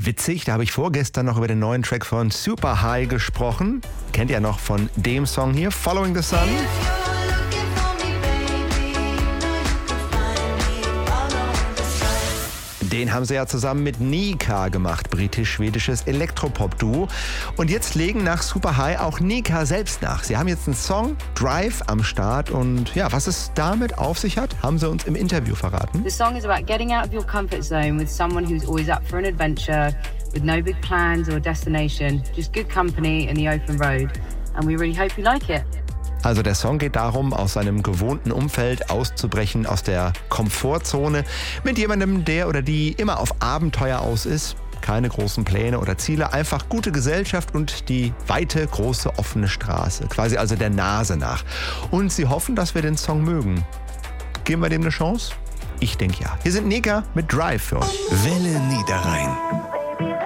Witzig, da habe ich vorgestern noch über den neuen Track von Super High gesprochen. Kennt ihr noch von dem Song hier, Following the Sun? Den haben sie ja zusammen mit Nika gemacht, britisch-schwedisches Elektropop-Duo. Und jetzt legen nach Super High auch Nika selbst nach. Sie haben jetzt einen Song, Drive, am Start. Und ja, was es damit auf sich hat, haben sie uns im Interview verraten. The song is about getting out of your comfort zone with someone who's always up for an adventure, with no big plans or destination, just good company in the open road. And we really hope you like it. Also der Song geht darum, aus seinem gewohnten Umfeld auszubrechen, aus der Komfortzone, mit jemandem, der oder die immer auf Abenteuer aus ist. Keine großen Pläne oder Ziele, einfach gute Gesellschaft und die weite, große, offene Straße. Quasi also der Nase nach. Und sie hoffen, dass wir den Song mögen. Geben wir dem eine Chance? Ich denke ja. Hier sind Nika mit Drive für euch. Welle Niederrhein.